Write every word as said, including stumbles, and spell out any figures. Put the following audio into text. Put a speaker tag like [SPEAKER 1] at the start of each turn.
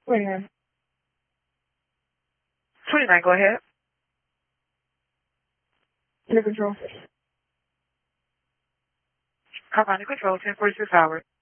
[SPEAKER 1] twenty-nine.
[SPEAKER 2] twenty-nine, go ahead.
[SPEAKER 1] Under control.
[SPEAKER 2] Come under control, ten forty-six hours.